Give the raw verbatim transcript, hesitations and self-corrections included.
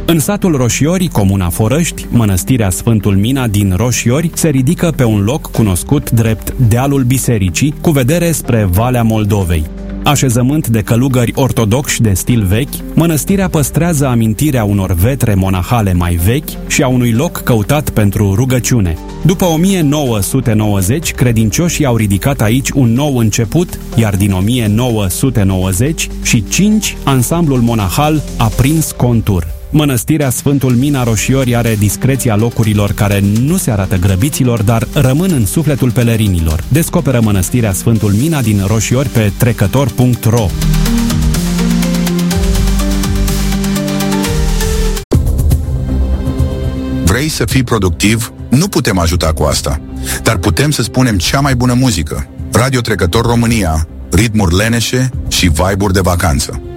În satul Roșiori, comuna Forăști, mănăstirea Sfântul Mina din Roșiori se ridică pe un loc cunoscut drept Dealul Bisericii, cu vedere spre Valea Moldovei. Așezământ de călugări ortodoxi de stil vechi, mănăstirea păstrează amintirea unor vetre monahale mai vechi și a unui loc căutat pentru rugăciune. După o mie nouă sute nouăzeci, credincioșii au ridicat aici un nou început, iar din o mie nouă sute nouăzeci și cinci, ansamblul monahal a prins contur. Mănăstirea Sfântul Mina Roșiori are discreția locurilor care nu se arată grăbiților, dar rămân în sufletul pelerinilor. Descoperă Mănăstirea Sfântul Mina din Roșiori pe trecător punct ro. Vrei să fii productiv? Nu putem ajuta cu asta, dar putem să spunem cea mai bună muzică. Radio Trecător România, ritmuri leneșe și vibe-uri de vacanță.